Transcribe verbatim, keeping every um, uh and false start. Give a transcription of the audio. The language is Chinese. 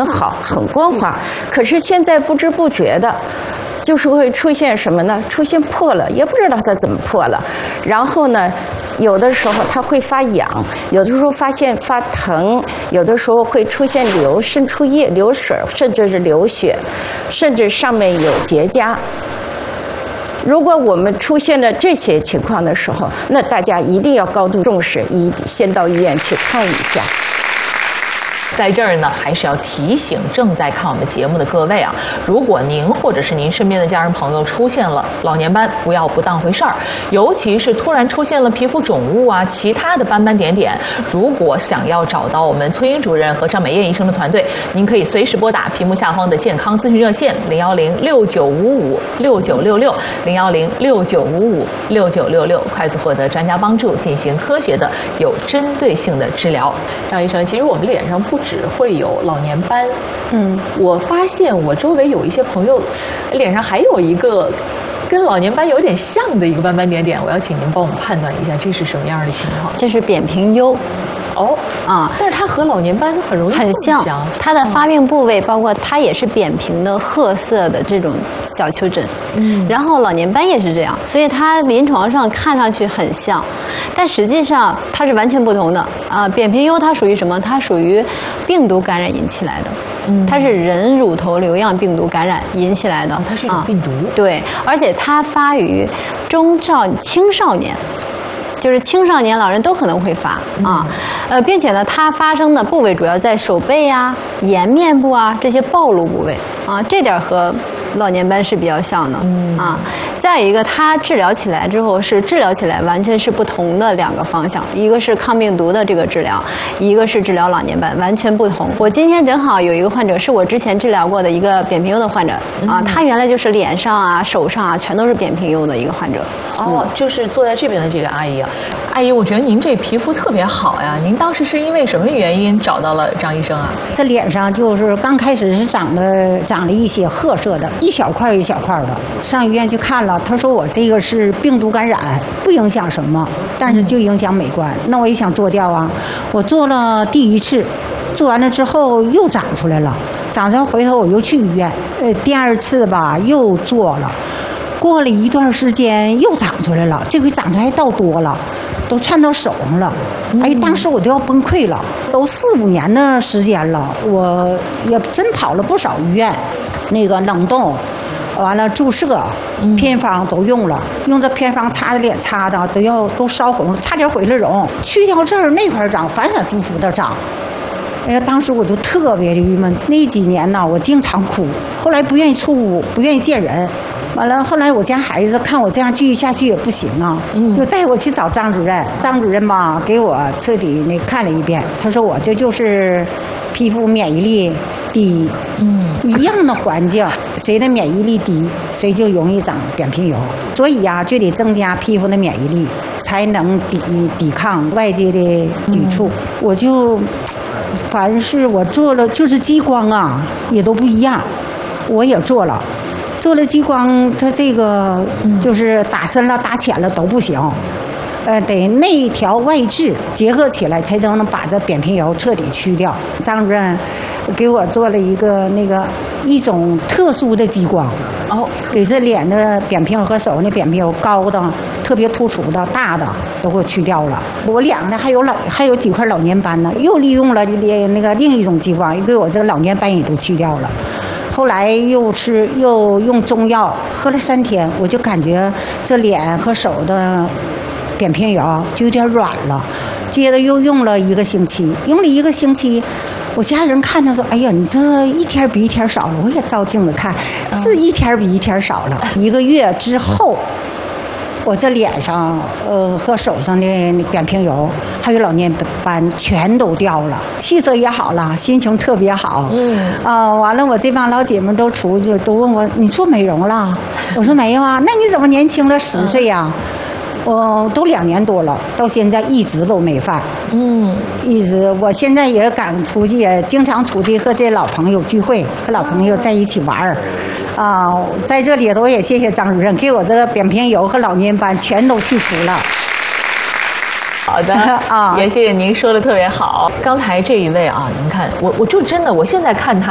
很好，很光滑。可是现在不知不觉的，就是会出现什么呢？出现破了，也不知道它怎么破了。然后呢，有的时候它会发痒，有的时候发现发疼，有的时候会出现流渗出液、流水，甚至是流血，甚至上面有结痂。如果我们出现了这些情况的时候，那大家一定要高度重视，一先到医院去看一下。 在这儿呢，还是要提醒正在看我们节目的各位啊，如果您或者是您身边的家人朋友出现了老年斑，不要不当回事儿，尤其是突然出现了皮肤肿物啊，其他的斑斑点点，如果想要找到我们崔英主任和张美燕医生的团队，您可以随时拨打屏幕下方的健康咨询热线零幺零六九五五六九六六零幺零六九五五六九六六，快速获得专家帮助，进行科学的有针对性的治疗。张医生，其实我们脸上不只会有老年斑，嗯，我发现我周围有一些朋友脸上还有一个跟老年斑有点像的一个斑斑点点，我要请您帮我们判断一下这是什么样的情况。 这是扁平疣。 哦啊，但是它和老年斑很容易很像，它的发病部位包括它也是扁平的褐色的这种小丘疹，嗯，然后老年斑也是这样，所以它临床上看上去很像，但实际上它是完全不同的啊。扁平疣它属于什么？它属于病毒感染引起来的，嗯，它是人乳头瘤样病毒感染引起来的， 它是一种病毒， 啊，对，而且它发于中少青少年。就是青少年、老人都可能会发啊，呃，并且呢，它发生的部位主要在手背啊、颜面部啊这些暴露部位啊，这点和老年斑是比较像的啊。再一个，它治疗起来之后是治疗起来完全是不同的两个方向，一个是抗病毒的这个治疗，一个是治疗老年斑，完全不同。我今天正好有一个患者是我之前治疗过的一个扁平疣的患者啊，他原来就是脸上啊、手上啊全都是扁平疣的一个患者。 哦，就是坐在这边的这个阿姨啊。阿姨，我觉得您这皮肤特别好呀！您当时是因为什么原因找到了张医生啊？ 这脸上就是刚开始是长的长了一些褐色的，一小块一小块的。上医院去看了，他说我这个是病毒感染，不影响什么，但是就影响美观。那我也想做掉啊，我做了第一次，做完了之后又长出来了，长出来回头我又去医院，呃，第二次吧又做了。过了一段时间又长出来了，这回长出来还倒多了，都窜到手上了。哎，当时我都要崩溃了，都四五年的时间了，我也真跑了不少医院，那个冷冻，完了注射，偏方都用了，用这偏方擦的脸擦的都要都烧红，差点毁了容。去掉这儿那块长，反反复复的长。哎呀，当时我就特别的郁闷，那几年呢，我经常哭，后来不愿意出屋，不愿意见人。完了，后来我家孩子看我这样继续下去也不行啊，嗯、就带我去找张主任。张主任吧，给我彻底那看了一遍，他说我这就是皮肤免疫力低，嗯，一样的环境，谁的免疫力低，谁就容易长扁平疣。所以呀、啊，就得增加皮肤的免疫力，才能抵抵抗外界的抵触。嗯、我就，凡是我做了，就是激光啊，也都不一样，我也做了。做了激光，它这个就是打深了、打浅了都不行，呃，得内调外治结合起来，才能把这扁平疣彻底去掉。张主任给我做了一个那个一种特殊的激光，哦，给这脸的扁平疣和手的扁平疣高的、特别突出的、大的都给我去掉了。我脸呢还有老还有几块老年斑呢，又利用了那个另一种激光，又给我这个老年斑也都去掉了。后来又吃又用中药喝了三天，我就感觉这脸和手的扁平疣就有点软了。接着又用了一个星期，用了一个星期，我家人看他说：“哎呀，你这一天比一天少了。”我也照镜子看，是一天比一天少了。一个月之后，我这脸上呃和手上的扁平疣还有老年斑全都掉了，气色也好了，心情特别好。嗯啊、呃，完了我这帮老姐们都出去都问我你做美容了？我说没有啊。那你怎么年轻了十岁呀、啊？我、呃、都两年多了，到现在一直都没犯。嗯，一直我现在也敢出去，也经常出去和这老朋友聚会，和老朋友在一起玩儿。啊、呃，在这里头也谢谢张主任给我这个扁平疣和老年斑全都去除了。 好的啊，也谢谢您说的特别好。刚才这一位啊，您看我我就真的我现在看他。